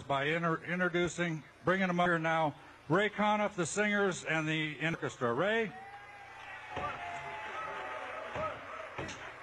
by bringing them up here now, Ray Conniff, the singers, and the orchestra. Ray?